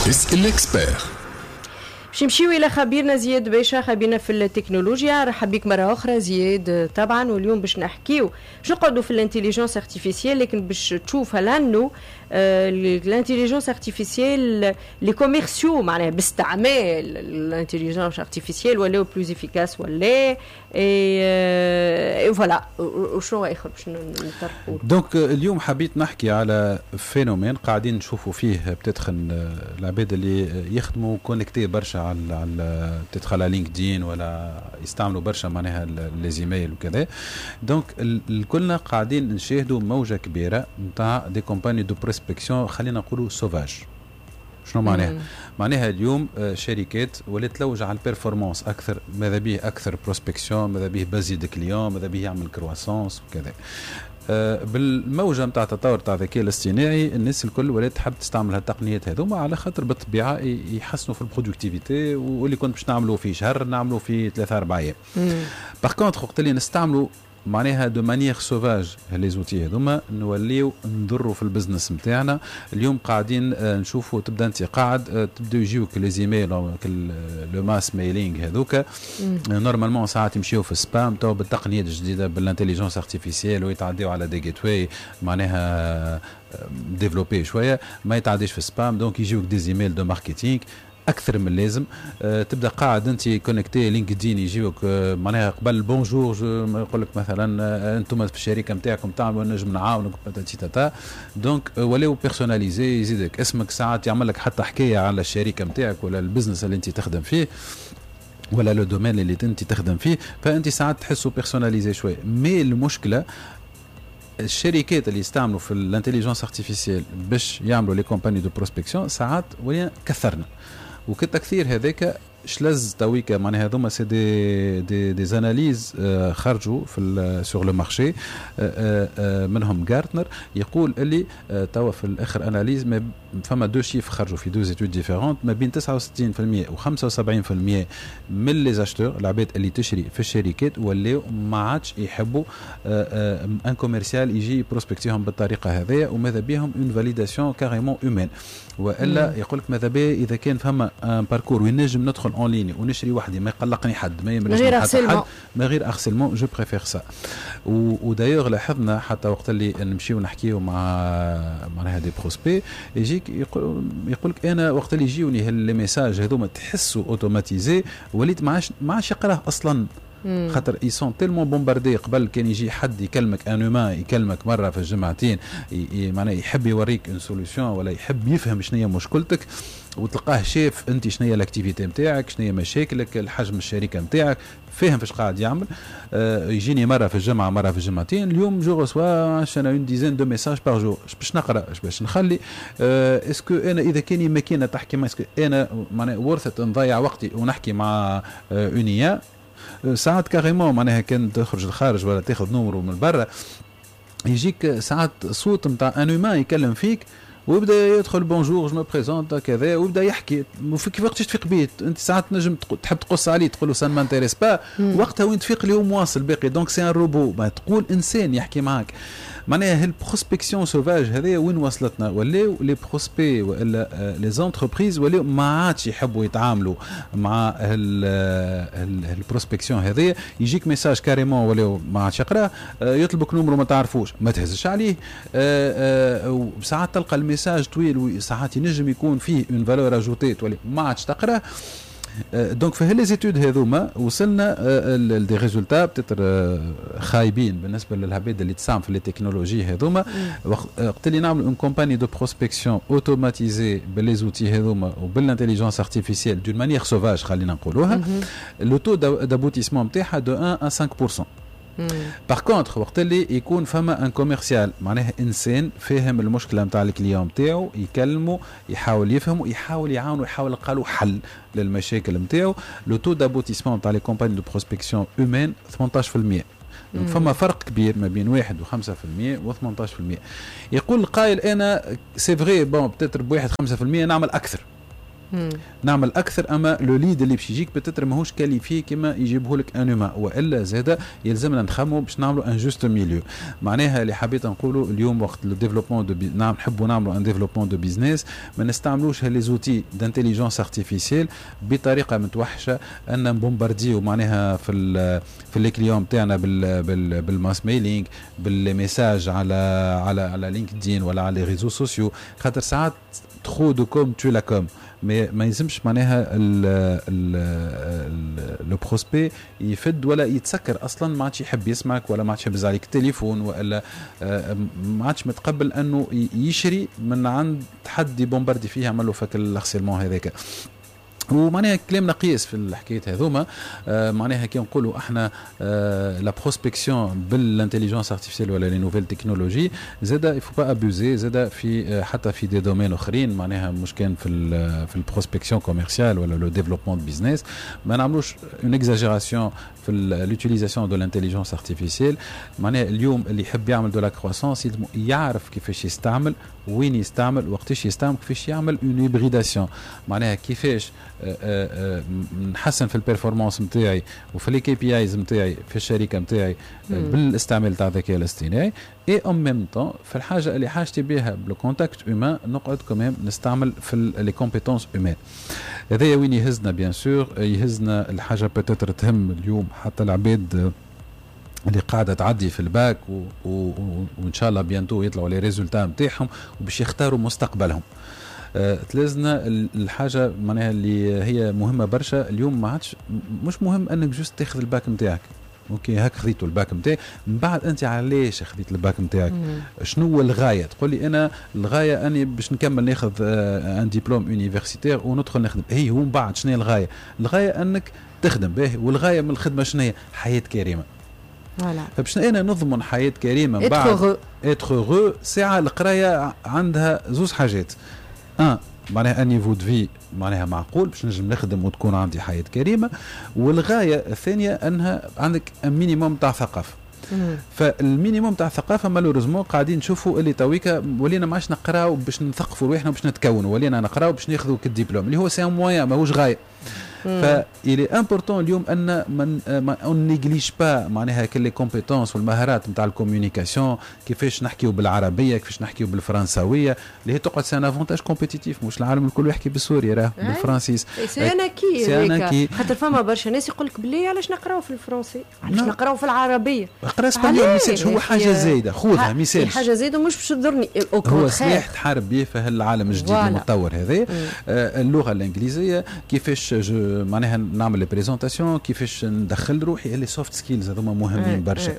اسأل الاكسبير. باش نمشيو الى خبيرنا زياد باشا، خبيرنا في التكنولوجيا. رحب بك مره اخرى زياد طبعا. واليوم باش نحكيو باش نقعدوا في الانتيليجنس ارتيفيسيال، لكن باش تشوفها لانه الانتيليجنس ارتيفيسيال لي كوميرسيو معناها باستعمال الانتيليجنس ارتيفيسيال ولاو بلوز افيكاس ولا اي فوالا. وشنو اخر باش نطرقوا؟ دونك اليوم حبيت نحكي على فينومين قاعدين نشوفوا فيه بتدخل العباد اللي يخدموا كونكتي برشا على بتدخل على لينكدين ولا يستعملوا برشا معناها لي زيميل وكذا. دونك الكلنا قاعدين نشاهدوا موجه كبيره نتاع دي كومباني دو بريسبكسيون، خلينا نقولوا سوفاج. شنو معناها؟ معناها اليوم شركات ولات تلوج على البيرفورمانس اكثر، ماذا به اكثر بروسبكسيون، ماذا به بازيد كليون، ماذا به يعمل كرواسونس وكذا. بالموجه نتاع التطور تاع الذكاء الاصطناعي الناس الكل ولات تحب تستعمل هالتقنيات هذوما على خاطر بالطبيعه يحسنوا في البرودكتيفيتي، واللي كنت باش نعملوا في شهر نعملوا في 3-4 ايام. باغ كونتر وقت اللي نستعملوا معناها دو مانيير سوفاج لي زوتي هذوما نوليو نضروا في البزنس نتاعنا. اليوم قاعدين نشوفوا تبدا انت قاعد تبداو يجيوك لي زيميل لو ماس ميلينغ هذوك نورمالمون ساعات يمشيو في السبام. تو بالتقنيات الجديده بالانتيليجنس ارتيفيسيال ويتعديو على دي جيت واي معناها ديفلوبي شويه ما يتعديش في السبام. دونك يجيوك دي زيميل دو ماركتينغ اكثر من اللازم. تبدا قاعد انت كونكتي لينكدين يجيوك معناها قبل بونجور يقول لك مثلا انتم في الشركه نتاعكم تعملوا نجم نعاونك تاتا. دونك ولاو بيرسوناليزي، يزيدك اسمك، ساعات يعمل لك حتى حكايه على الشركه نتاعك ولا البزنس اللي انت تخدم فيه ولا لو دومين اللي انت تخدم فيه، فانت ساعات تحسوا بيرسوناليزي شويه. مي المشكله الشركات اللي يستعملوا في الانتيليجنس ارتيفيسيال باش يعملوا لي كومباني دو بروسبكسيون ساعات ولينا كثرنا، وكالتكثير هذاك شلز تويكا معناها هذوما سي دي زاناليز خرجوا في سور لو مارشي. منهم جارتنر يقول اللي توا في الاخر اناليز فما دو شيف خرجوا في دو زيتود ديفيرونت ما بين 69% و75% من لي زاشتور العباد اللي تشري في الشركات ولاو ما عادش يحبوا ان كوميرسيال يجي بروسبكتيهم بالطريقه هذيا، وماذا بهم اون فاليداسيون كاريمون هيومان. والا يقول لك ماذا بيه اذا كان فما ان باركور وين نجم ندخل اون ليني ونشري وحدي ما يقلقني حد ما يمرجني حد ما غير اغسلمون جو بريفير سا. ودايوغ لاحظنا حتى وقت اللي نمشيو نحكيو مع دي بروسبي يجيك يقول لك انا وقت اللي يجيوني لي ميساج هذوما تحسوا اوتوماتيزي وليت ما عادش يقراه اصلا، خاطر يسون تيلمون بومباردي. قبل كان يجي حد يكلمك ان هومان يكلمك مره في الجمعتين معناه يحب يوريك ان سوليوشن ولا يحب يفهم شنو هي مشكلتك، وتلقاه شاف انت شنو هي الاكتيفيتي نتاعك، شنو هي مشاكلك، الحجم الشركه نتاعك، فاهم فاش قاعد يعمل. يجيني مره في الجمعه مره في الجمعتين. اليوم جو رسوا انا اون ديزين دو ميساج بار جور باش نقرا باش نخلي اسكو انا اذا كاني ماكينه تحكي مع اسكو انا معناها ورثت نضيع وقتي ونحكي مع اونيا. ساعات كاريمون معناها كان تخرج الخارج ولا تاخذ نمرو من برا يجيك ساعات صوت نتاع ان هومان يكلم فيك ويبدا يدخل بونجور جو مو بريزونت كذا ويبدا يحكي وفيك وقتاش تفيق بيت انت ساعات نجم تحب تقص عليه تقول له سان مانتيريس با وقتها وين تفيق لي هو مواصل باقي. دونك سي ان روبو ما تقول انسان يحكي معك. معناها البروسبكسيون سوفاج هذه وين وصلتنا؟ ولاو لي بروسبي ولا لي زونتربريز ولاو ما عادش يحبوا يتعاملوا مع البروسبكسيون هذه. يجيك ميساج كاريمون ولاو ما عادش يقراه، يطلبك نمرو ما تعرفوش ما تهزش عليه. وساعات تلقى الميساج طويل وساعات ينجم يكون فيه اون فالور اجوتي تولي ما عادش تقراه. دونك في هالي زيتود هذوما وصلنا لدي ريزولتا بتتر خايبين بالنسبه للعباد اللي تساهم في التكنولوجي هذوما. وقت اللي نعملوا اون كومباني دو بروسبكسيون اوتوماتيزي باللي زوتي هذوما وبالانتيليجنس ارتيفيسيال دون مانيير سوفاج خلينا نقولوها، لو تو دابوتيسمون نتاعها دو 1 à 5%. باغ كونتر وقت اللي يكون فما ان كوميرسيال معناها انسان فاهم المشكله نتاع الكليون نتاعو يكلمه يحاول يفهمه يحاول يعاونه يحاول يلقى له حل للمشاكل نتاعو، لو تو دابوتيسمون نتاع لي كومباني دو بروسبكسيون هومان 18%. دونك فما فرق كبير ما بين 1 و5% و18%. يقول القائل انا سي فري بون بتاتر ب1 5% نعمل اكثر. نعمل اكثر، اما لو ليد اللي باش يجيك بتتر ماهوش كاليفي كما يجيبه لك ان هيومان، والا زاده يلزمنا نخمو باش نعملوا ان جوست ميليو. معناها اللي حبيت نقولوا اليوم وقت لو ديفلوبمون دو نحبوا نعملوا ان ديفلوبمون دو بيزنس، ما نستعملوش هاللي زوتي دانتيليجنس ارتيفيسيال بطريقه متوحشه ان نبومبارديو معناها في لي كليون تاعنا بالماس ميلينغ، بالميساج على لينكدين ولا على لي ريزو سوسيو، خاطر ساعات تخو دو كوم تو لا كوم، ما يلزمش معناها لو بروسبي يفد ولا يتسكر اصلا، ما عادش يحب يسمعك ولا ما عادش يهز عليك التليفون، ولا ما عادش متقبل انه يشري من عند حد بومباردي فيه عملوا فك الارسيلمون هذاك. ومعناها كلامنا قياس في الحكايه هذوما. معناها كي نقولوا احنا لا بروسبكسيون بالانتيليجنس ارتيفيسيال ولا لي نوفيل تكنولوجي، زادا يفو با ابوزي، زادا في حتى في دي دومين اخرين، معناها مش كان في البروسبكسيون كوميرسيال ولا لو ديفلوبمون بيزنس، ما نعملوش اون اكزاجيراسيون في لوتيليزاسيون دو لانتيليجنس ارتيفيسيال. معناها اليوم اللي يحب يعمل دو لا كروسونس يعرف كيفاش يستعمل، وين يستعمل، وقتاش يستعمل، كيفاش يعمل اون هيبريداسيون، معناها كيفاش نحسن في البرفورمانس نتاعي وفي لي كي بي ايز نتاعي في الشركه نتاعي بالاستعمال تاع الذكاء الاصطناعي، اي ان ميم طون في الحاجه اللي حاجتي بها بلو كونتاكت هيومان نقعد كمان نستعمل في لي كومبيتونس هيومان. هذايا وين يهزنا بيان سور، يهزنا الحاجه بتاتر تهم اليوم حتى العباد اللي قاعده تعدي في الباك وان شاء الله بيانتو يطلعوا لي ريزولتا نتاعهم وباش يختاروا مستقبلهم. تلازنا الحاجه معناها اللي هي مهمه برشا اليوم، ما عادش مش مهم انك جوست تاخذ الباك نتاعك، اوكي هاك خذيتوا الباك نتاعي، من بعد انت علاش خذيت الباك نتاعك؟ شنو هو الغايه؟ تقول لي انا الغايه اني باش نكمل ناخذ ان دبلوم يونيفرسيتير وندخل نخدم، هي هو من بعد شنو هي الغايه؟ الغايه انك تخدم به، والغايه من الخدمه شنو هي؟ حياه كريمه. فباش انا نضمن حياه كريمه من بعد اتر هورو، ساعه القرايه عندها زوز حاجات، معناها ان نيفو دو في معناها معقول باش نجم نخدم وتكون عندي حياه كريمه، والغايه الثانيه انها عندك مينيموم تاع ثقافه. فالمينيموم تاع الثقافه مالوريزمون قاعدين نشوفوا اللي تويكا ولينا ما عادش نقراو باش نثقفوا روحنا باش نتكونوا، ولينا نقراو باش ناخذوا كالدبلوم اللي هو سي ان مويان ماهوش غايه. فإلي امبورطون اليوم ان ما نيجليج با معناها كل لي كومبيتونس والمهارات نتاع الكوميونيكاسيون، كيفاش نحكيو بالعربيه، كيفاش نحكيو بالفرنساويه، اللي هي تقعد سان افونتاج كومبيتيتيف، مش العالم الكل يحكي بالسوري راه بالفرنسيس. سي انا كي خاطر فما برشا ناس يقول لك بلي علاش نقراو في الفرنسي، علاش نقراو في العربيه، اقرا اسبانيول ميساج، هو حاجه زايده خذها ميساج، حاجه زايده مش باش تضرني، هو سلاح تحارب به في العالم الجديد المتطور هذا. اللغه الانجليزيه كيفاش معناها نعمل لي بريزونطاسيون، كيفاش ندخل روحي، لي سوفت سكيلز هذوما مهمين برشا.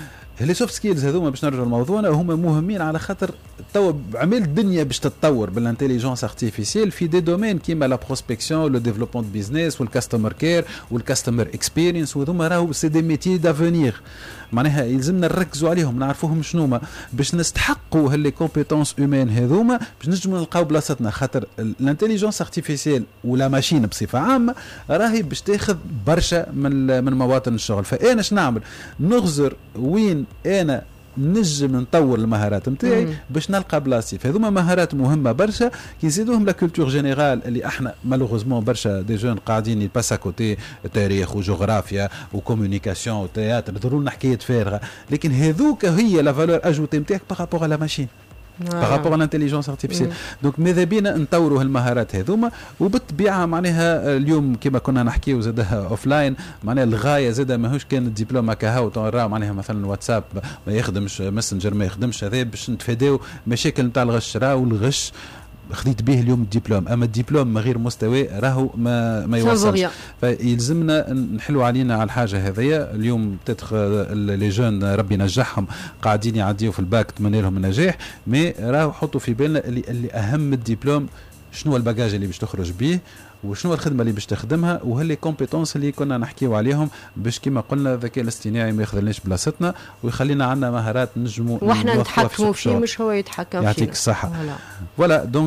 لي سوفت سكيلز هذوما باش نرجعوا لموضوعنا هما مهمين على خاطر توا عمل الدنيا باش تتطور بالانتيليجنس ارتيفيسيال في دي دومين كيما لا بروسبكسيون، لو ديفلوبمون دو بيزنس، والكاستمر كير، والكاستمر اكسبيرينس، وهذوما راهو سي دي ميتي دافونير. معناها يلزمنا نركزوا عليهم، نعرفوهم شنوما باش نستحقوا هاللي كومبيتونس هيومان هذوما باش نجموا نلقاو بلاصتنا، خاطر الانتيليجنس ارتيفيسيال ولا ماشين بصفه عامه راهي باش تاخذ برشا من مواطن الشغل. فانا اش نعمل؟ نغزر وين انا نجم نطور المهارات نتاعي باش نلقى بلاصتي. فهذوما مهارات مهمه برشا كي نزيدوهم لا كولتور جينيرال اللي احنا مالوغوزمون برشا دي جون قاعدين يباسا كوتي تاريخ وجغرافيا وكومونيكاسيون وتياتر، ضروري حكايات فارغه، لكن هذوك هي لا فالور اجوتي نتاعك بارابور لا ماشين، بارابور لانتيليجنس ارتيفيسيال. دونك ماذا بينا نطوروا هالمهارات هذوما، وبالطبيعه معناها اليوم كما كنا نحكيو زادها اوف لاين، معناها الغايه زاده ماهوش كان الدبلوم هكا ترى معناها مثلا واتساب ما يخدمش، ماسنجر ما يخدمش، هذا باش نتفاداو مشاكل نتاع الغش. راهو الغش خذيت به اليوم الدبلوم، اما الدبلوم غير مستوى راهو ما يوصلش. فيلزمنا نحلوا علينا على الحاجه هذيا. اليوم تدخل لي جون ربي ينجحهم قاعدين يعديوا في الباك، نتمنى لهم النجاح، مي راهو حطوا في بالنا اللي اهم الدبلوم شنو الباجاج اللي باش تخرج به، وشنو الخدمه اللي باش تخدمها، وهاللي كومبيتونس اللي كنا نحكيو عليهم باش كما قلنا الذكاء الاصطناعي ما ياخذلناش بلاصتنا ويخلينا عندنا مهارات نجموا واحنا نتحكموا فيه مش هو يتحكم فيه. يعطيك الصحه. فوالا دونك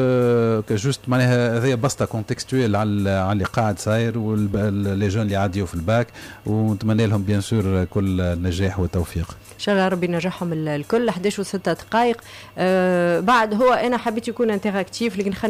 كجوست معناها هذه بسطه كونتكستويل على اللي قاعد صاير ولي جون اللي عاديوا في الباك، ونتمنى لهم بيان سور كل نجاح وتوفيق ان شاء الله، ربي ينجحهم الكل. 11:06 بعد هو انا حبيت يكون انتراكتيف لكن